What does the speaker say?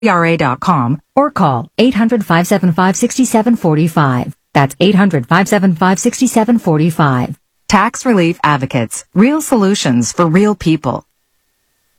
CRA.com or call 800-575-6745. That's 800-575-6745. Tax Relief Advocates. Real solutions for real people.